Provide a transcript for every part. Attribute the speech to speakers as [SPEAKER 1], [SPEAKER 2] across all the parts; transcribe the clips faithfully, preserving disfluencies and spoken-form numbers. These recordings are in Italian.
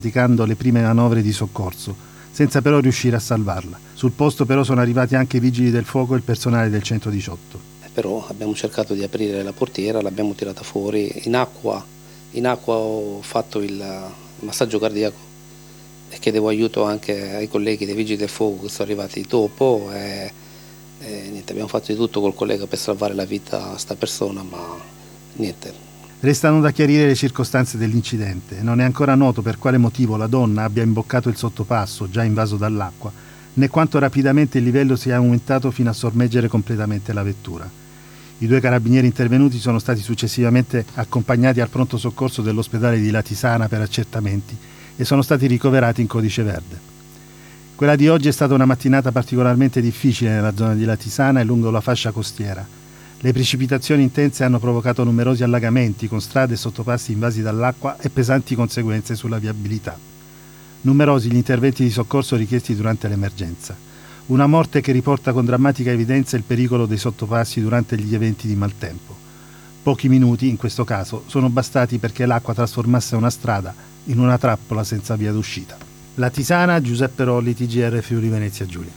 [SPEAKER 1] praticando le prime manovre di soccorso, senza però riuscire a salvarla. Sul posto però sono arrivati anche i vigili del fuoco e il personale del centodiciotto.
[SPEAKER 2] Però abbiamo cercato di aprire la portiera, l'abbiamo tirata fuori. In acqua, in acqua ho fatto il massaggio cardiaco e chiedevo aiuto anche ai colleghi dei vigili del fuoco che sono arrivati dopo e, e niente, abbiamo fatto di tutto col collega per salvare la vita a sta persona, ma niente.
[SPEAKER 1] Restano da chiarire le circostanze dell'incidente. Non è ancora noto per quale motivo la donna abbia imboccato il sottopasso già invaso dall'acqua, né quanto rapidamente il livello sia aumentato fino a sommergere completamente la vettura. I due carabinieri intervenuti sono stati successivamente accompagnati al pronto soccorso dell'ospedale di Latisana per accertamenti e sono stati ricoverati in codice verde. Quella di oggi è stata una mattinata particolarmente difficile nella zona di Latisana e lungo la fascia costiera. Le precipitazioni intense hanno provocato numerosi allagamenti con strade e sottopassi invasi dall'acqua e pesanti conseguenze sulla viabilità. Numerosi gli interventi di soccorso richiesti durante l'emergenza. Una morte che riporta con drammatica evidenza il pericolo dei sottopassi durante gli eventi di maltempo. Pochi minuti, in questo caso, sono bastati perché l'acqua trasformasse una strada in una trappola senza via d'uscita. Latisana, Giuseppe Rolli, T G R Friuli Venezia Giulia.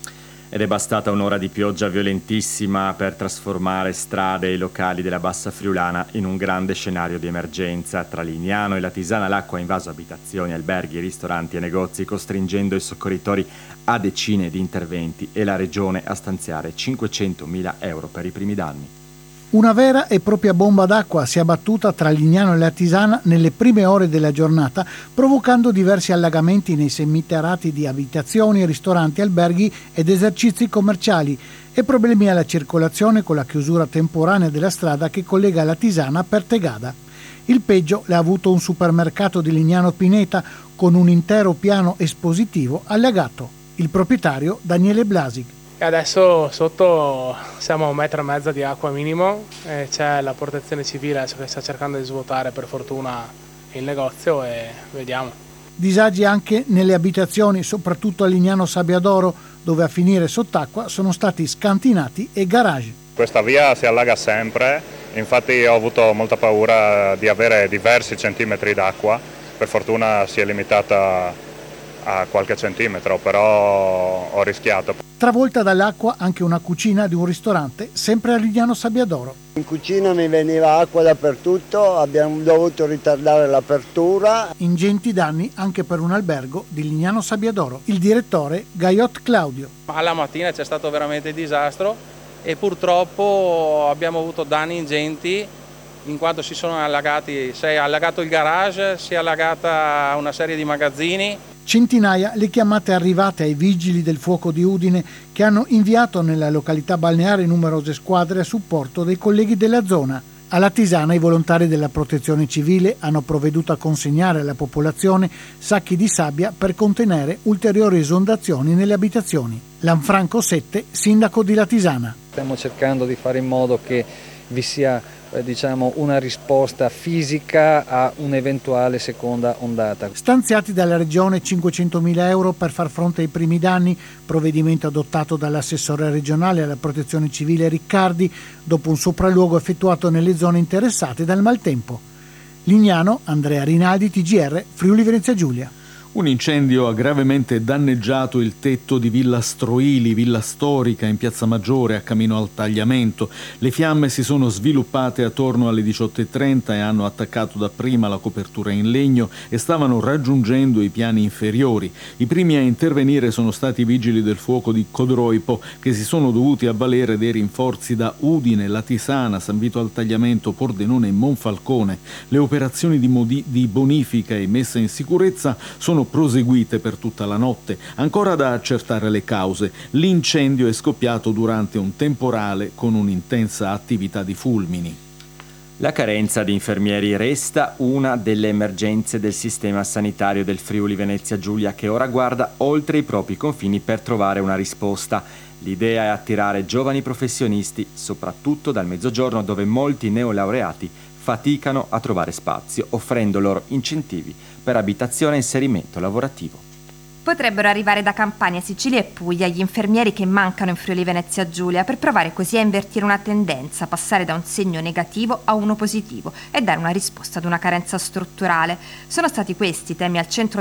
[SPEAKER 3] Ed è bastata un'ora di pioggia violentissima per trasformare strade e locali della Bassa Friulana in un grande scenario di emergenza. Tra Lignano e Latisana l'acqua ha invaso abitazioni, alberghi, ristoranti e negozi, costringendo i soccorritori a decine di interventi e la regione a stanziare cinquecentomila euro per i primi danni.
[SPEAKER 4] Una vera e propria bomba d'acqua si è abbattuta tra Lignano e Latisana nelle prime ore della giornata, provocando diversi allagamenti nei seminterrati di abitazioni, ristoranti, alberghi ed esercizi commerciali e problemi alla circolazione con la chiusura temporanea della strada che collega Latisana a Pertegada. Il peggio l'ha avuto un supermercato di Lignano Pineta con un intero piano espositivo allagato. Il proprietario Daniele Blasig.
[SPEAKER 5] E adesso sotto siamo a un metro e mezzo di acqua minimo e c'è la protezione civile che sta cercando di svuotare per fortuna il negozio e vediamo.
[SPEAKER 4] Disagi anche nelle abitazioni, soprattutto a Lignano Sabbiadoro, dove a finire sott'acqua sono stati scantinati e garage.
[SPEAKER 6] Questa via si allaga sempre, infatti ho avuto molta paura di avere diversi centimetri d'acqua, per fortuna si è limitata a qualche centimetro, però ho rischiato.
[SPEAKER 4] Travolta dall'acqua anche una cucina di un ristorante, sempre a Lignano Sabbiadoro.
[SPEAKER 7] In cucina mi veniva acqua dappertutto, abbiamo dovuto ritardare l'apertura.
[SPEAKER 4] Ingenti danni anche per un albergo di Lignano Sabbiadoro. Il direttore Gaiot Claudio.
[SPEAKER 8] Alla mattina c'è stato veramente disastro e purtroppo abbiamo avuto danni ingenti in quanto si sono allagati, si è allagato il garage, si è allagata una serie di magazzini.
[SPEAKER 4] Centinaia le chiamate arrivate ai vigili del fuoco di Udine che hanno inviato nella località balneare numerose squadre a supporto dei colleghi della zona. A Latisana i volontari della protezione civile hanno provveduto a consegnare alla popolazione sacchi di sabbia per contenere ulteriori esondazioni nelle abitazioni. Lanfranco Sette, sindaco di Latisana.
[SPEAKER 9] Stiamo cercando di fare in modo che vi sia eh, diciamo una risposta fisica a un'eventuale seconda ondata.
[SPEAKER 4] Stanziati dalla Regione cinquecentomila euro per far fronte ai primi danni, provvedimento adottato dall'assessore regionale alla protezione civile Riccardi dopo un sopralluogo effettuato nelle zone interessate dal maltempo. Lignano, Andrea Rinaldi, T G R, Friuli Venezia Giulia.
[SPEAKER 10] Un incendio ha gravemente danneggiato il tetto di Villa Stroili, villa storica in Piazza Maggiore a Camino al Tagliamento. Le fiamme si sono sviluppate attorno alle diciotto e trenta e hanno attaccato dapprima la copertura in legno e stavano raggiungendo i piani inferiori. I primi a intervenire sono stati i vigili del fuoco di Codroipo, che si sono dovuti avvalere dei rinforzi da Udine, Latisana, San Vito al Tagliamento, Pordenone e Monfalcone. Le operazioni di, modi- di bonifica e messa in sicurezza sono proseguite per tutta la notte. Ancora da accertare le cause. L'incendio è scoppiato durante un temporale con un'intensa attività di fulmini.
[SPEAKER 3] La carenza di infermieri resta una delle emergenze del sistema sanitario del Friuli Venezia Giulia, che ora guarda oltre i propri confini per trovare una risposta. L'idea è attirare giovani professionisti, soprattutto dal mezzogiorno, dove molti neolaureati faticano a trovare spazio, offrendo loro incentivi per abitazione e inserimento lavorativo.
[SPEAKER 11] Potrebbero arrivare da Campania, Sicilia e Puglia gli infermieri che mancano in Friuli Venezia Giulia per provare così a invertire una tendenza, passare da un segno negativo a uno positivo e dare una risposta ad una carenza strutturale. Sono stati questi i temi al centro